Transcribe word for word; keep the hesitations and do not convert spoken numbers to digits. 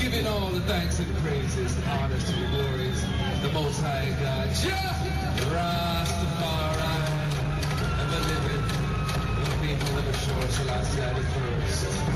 Giving all the thanks and praises, honors to the glories, the Most High God, Jah Rastafari, ever living, the people of the shore shall I say the first.